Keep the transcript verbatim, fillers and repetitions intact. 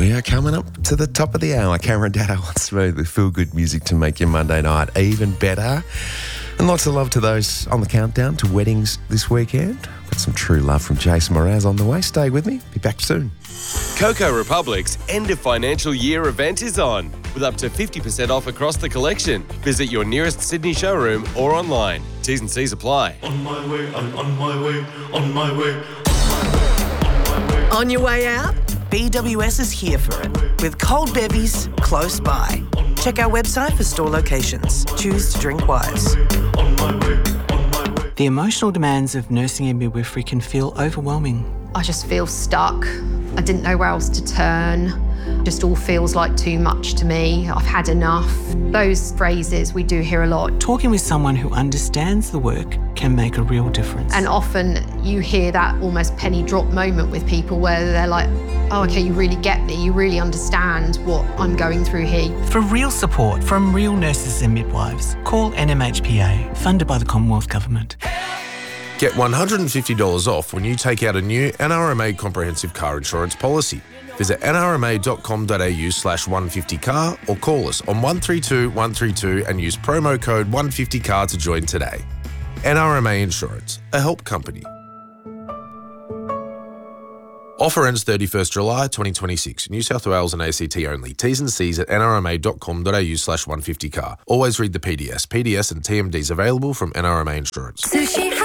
We are coming up to the top of the hour. Cameron Daddo on Smooth with feel-good music to make your Monday night even better. And lots of love to those on the countdown to weddings this weekend. Got some true love from Jason Mraz on the way. Stay with me. Be back soon. Coco Republic's end of financial year event is on, with up to fifty percent off across the collection. Visit your nearest Sydney showroom or online. T's and C's apply. On my way, I'm on my way, on my way. On your way out? B W S is here for it, with cold bevies close by. Check our website for store locations. Choose to drink wise. The emotional demands of nursing and midwifery can feel overwhelming. I just feel stuck. I didn't know where else to turn. Just all feels like too much to me. I've had enough. Those phrases we do hear a lot. Talking with someone who understands the work can make a real difference. And often you hear that almost penny drop moment with people where they're like, oh, okay, you really get me. You really understand what I'm going through here. For real support from real nurses and midwives, call N M H P A, funded by the Commonwealth Government. Get one hundred fifty dollars off when you take out a new N R M A comprehensive car insurance policy. Visit nrma.com.au slash 150car or call us on one three two one three two and use promo code one fifty car to join today. N R M A Insurance, a help company. Offer ends thirty-first July twenty twenty-six. New South Wales and A C T only. T's and C's at nrma.com.au slash 150car. Always read the P D S. P D S and T M Ds available from N R M A Insurance. Sushi